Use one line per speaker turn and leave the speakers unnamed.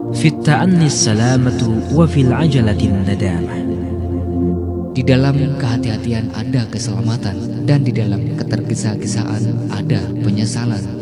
fit ta'annis salamatu wa fil ajalatin nadamah.
Di dalam kehati-hatian ada keselamatan, dan di dalam ketergesa-gesaan ada penyesalan.